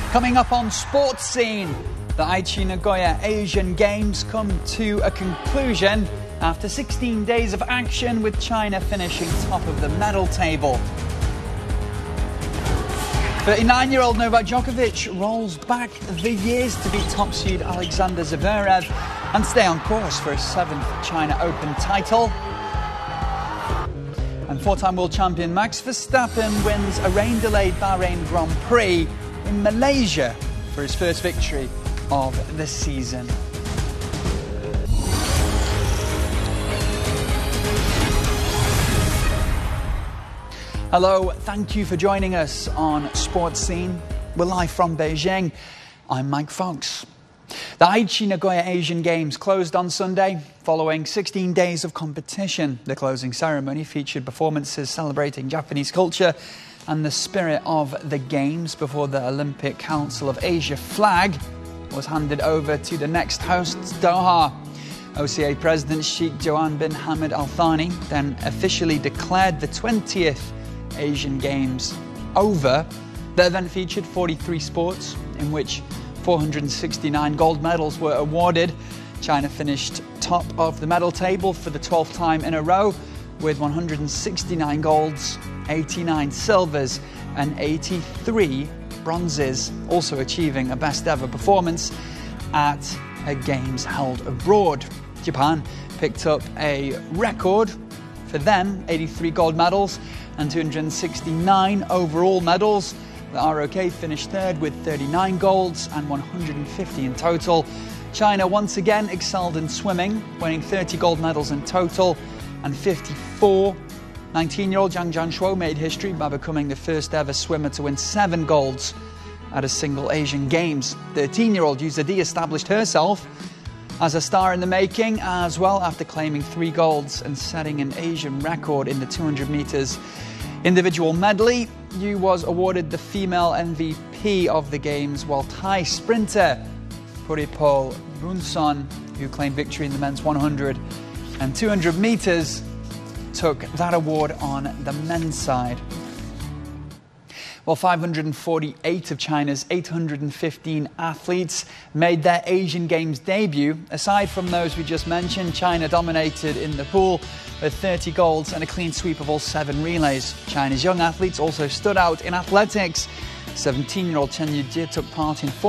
Coming up on Sports Scene, the Aichi Nagoya Asian Games come to a conclusion after 16 days of action, with China finishing top of the medal table. 39-year-old Novak Djokovic rolls back the years to beat top seed Alexander Zverev and stay on course for his 7th China Open title. And four-time world champion Max Verstappen wins a rain-delayed Bahrain Grand Prix in Malaysia for his first victory of the season. Hello, thank you for joining us on Sports Scene. We're live from Beijing. I'm Mike Fox. The Aichi Nagoya Asian Games closed on Sunday following 16 days of competition. The closing ceremony featured performances celebrating Japanese culture and the spirit of the Games before the Olympic Council of Asia flag was handed over to the next hosts, Doha. OCA President Sheikh Jawan bin Hamad Al Thani then officially declared the 20th Asian Games over. The event featured 43 sports, in which 469 gold medals were awarded. China finished top of the medal table for the 12th time in a row, with 169 golds, 89 silvers and 83 bronzes, also achieving a best ever performance at a Games held abroad. Japan picked up a record for them, 83 gold medals and 269 overall medals. The ROK finished third with 39 golds and 150 in total. China once again excelled in swimming, winning 30 gold medals in total and 54. 19-year-old Zhang Jianshuo made history by becoming the first ever swimmer to win 7 golds at a single Asian Games. 13-year-old Yu Zedi established herself as a star in the making as well, after claiming 3 golds and setting an Asian record in the 200 meters individual medley. Yu was awarded the female MVP of the Games, while Thai sprinter Puripol Bunson, who claimed victory in the men's 100 and 200 meters, took that award on the men's side. Well, 548 of China's 815 athletes made their Asian Games debut. Aside from those we just mentioned, China dominated in the pool with 30 golds and a clean sweep of all 7 relays. China's young athletes also stood out in athletics. 17-year-old Chen Yujie took part in 4